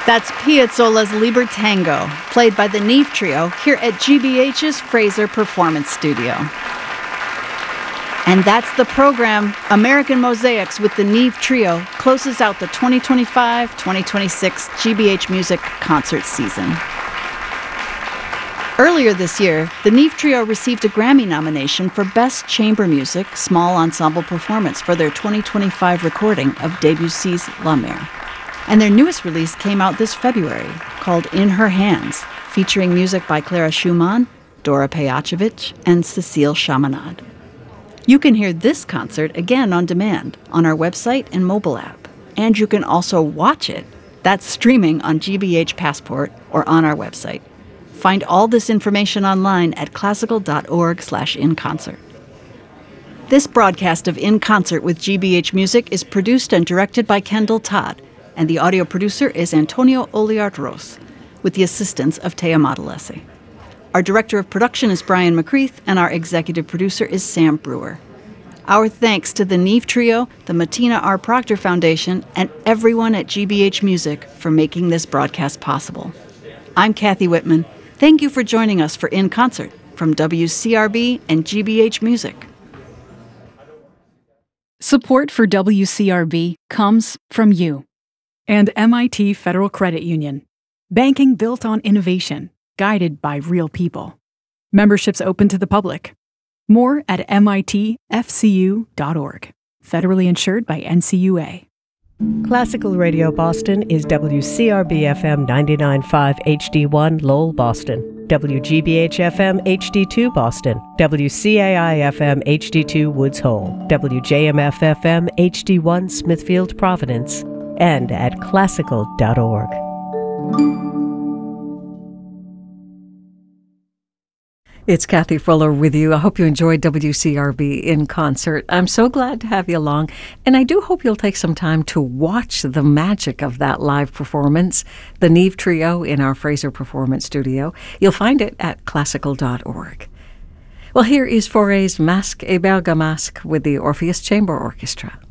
That's Piazzolla's Libertango, played by the Neve Trio here at GBH's Fraser Performance Studio. And that's the program. American Mosaics with the Neve Trio closes out the 2025-2026 GBH Music concert season. Earlier this year, the Neve Trio received a Grammy nomination for Best Chamber Music Small Ensemble Performance for their 2025 recording of Debussy's La Mer. And their newest release came out this February, called In Her Hands, featuring music by Clara Schumann, Dora Pejacevic, and Cecile Chaminade. You can hear this concert again on demand on our website and mobile app. And you can also watch it. That's streaming on GBH Passport or on our website. Find all this information online at classical.org/inconcert. This broadcast of In Concert with GBH Music is produced and directed by Kendall Todd, and the audio producer is Antonio Oliart-Ros, with the assistance of Tea Modalesi. Our director of production is Brian McCreath, and our executive producer is Sam Brewer. Our thanks to the Neve Trio, the Martina R. Proctor Foundation, and everyone at GBH Music for making this broadcast possible. I'm Kathy Whitman. Thank you for joining us for In Concert from WCRB and GBH Music. Support for WCRB comes from you and MIT Federal Credit Union. Banking built on innovation, guided by real people. Memberships open to the public. More at mitfcu.org. Federally insured by NCUA. Classical Radio Boston is WCRB-FM 99.5 HD1 Lowell, Boston, WGBH-FM HD2 Boston, WCAI-FM HD2 Woods Hole, WJMF-FM HD1 Smithfield, Providence, and at classical.org. It's Kathy Fuller with you. I hope you enjoyed WCRB In Concert. I'm so glad to have you along, and I do hope you'll take some time to watch the magic of that live performance, the Neve Trio in our Fraser Performance Studio. You'll find it at classical.org. Well, here is Fauré's Masque et Bergamasque with the Orpheus Chamber Orchestra.